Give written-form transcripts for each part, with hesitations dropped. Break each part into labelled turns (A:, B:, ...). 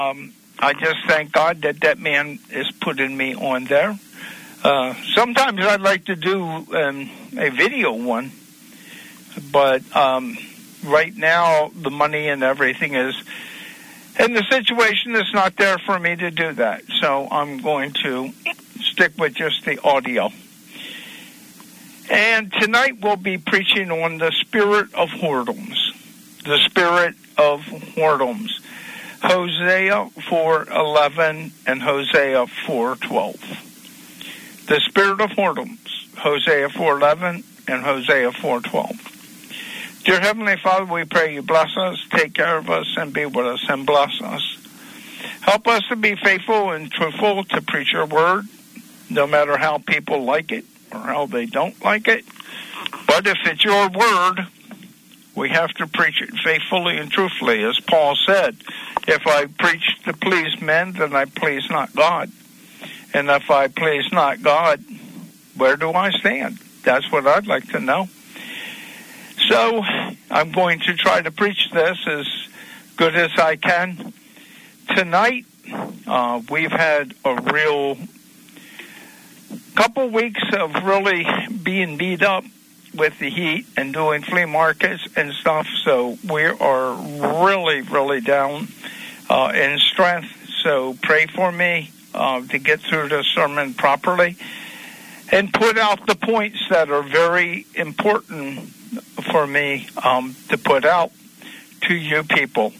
A: I just thank God that man is putting me on there. Sometimes I'd like to do a video one, but right now the money and everything is, and the situation is not there for me to do that. So I'm going to stick with just the audio. And tonight we'll be preaching on the spirit of whoredoms. The spirit of whoredoms. Hosea 4:11 and Hosea 4:12. The spirit of whoredoms. Hosea 4:11 and Hosea 4:12. Dear Heavenly Father, we pray you bless us, take care of us, and be with us, and bless us. Help us to be faithful and truthful to preach your word, no matter how people like it or how they don't like it. But if it's your word, we have to preach it faithfully and truthfully. As Paul said, if I preach to please men, then I please not God. And if I please not God, where do I stand? That's what I'd like to know. So I'm going to try to preach this as good as I can. Tonight, we've had a real couple weeks of really being beat up with the heat and doing flea markets and stuff, so we are really, really down in strength. So pray for me to get through the sermon properly and put out the points that are very important for me to put out to you people.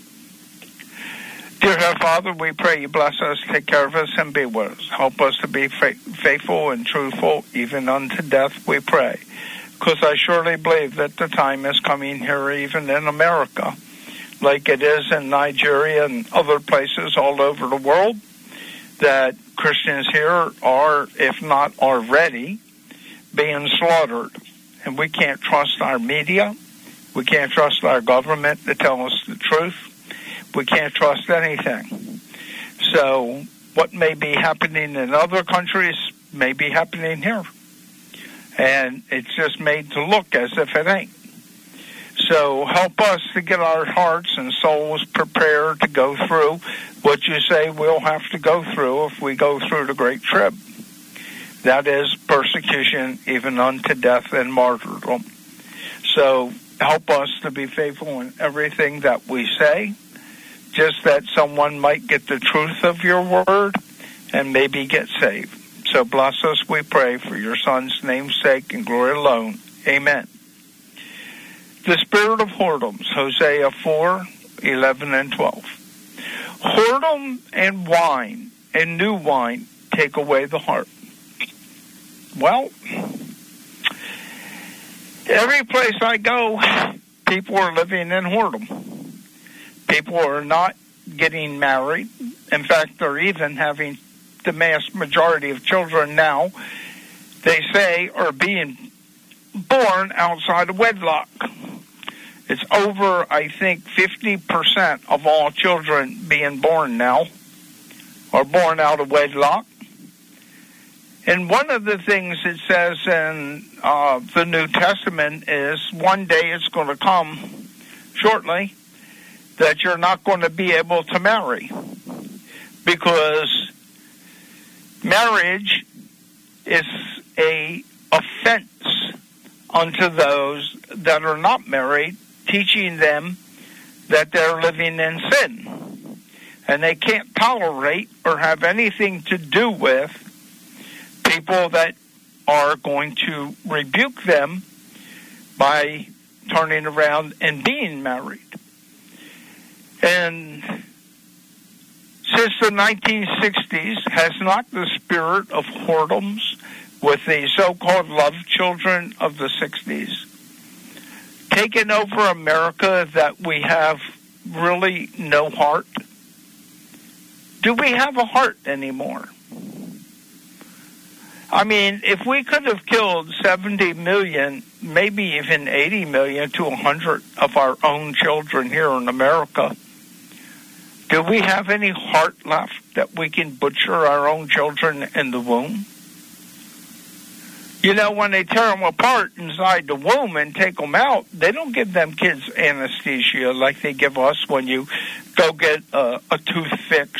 A: Dear Heavenly Father, we pray you bless us, take care of us, and be with us. Help us to be faithful and truthful, even unto death, we pray. Because I surely believe that the time is coming here, even in America, like it is in Nigeria and other places all over the world, that Christians here are, if not already, being slaughtered. And we can't trust our media. We can't trust our government to tell us the truth. We can't trust anything. So what may be happening in other countries may be happening here. And it's just made to look as if it ain't. So help us to get our hearts and souls prepared to go through what you say we'll have to go through if we go through the Great Trib. That is persecution, even unto death and martyrdom. So help us to be faithful in everything that we say, just that someone might get the truth of your word and maybe get saved. So bless us, we pray, for your Son's name's sake and glory alone. Amen. The spirit of whoredoms, Hosea 4:11 and 12. Whoredom and wine and new wine take away the heart. Well, every place I go, people are living in whoredom. People are not getting married. In fact, they're even having the mass majority of children now, they say, are being born outside of wedlock. It's over, I think, 50% of all children being born now are born out of wedlock. And one of the things it says in the New Testament is one day it's going to come shortly that you're not going to be able to marry, because marriage is a offense unto those that are not married, teaching them that they're living in sin. And they can't tolerate or have anything to do with people that are going to rebuke them by turning around and being married. And since the 1960s, has not the spirit of whoredoms with the so-called love children of the 60s taken over America, that we have really no heart? Do we have a heart anymore? I mean, if we could have killed 70 million, maybe even 80 million to 100 of our own children here in America, do we have any heart left that we can butcher our own children in the womb? You know, when they tear them apart inside the womb and take them out, they don't give them kids anesthesia like they give us when you go get a tooth fix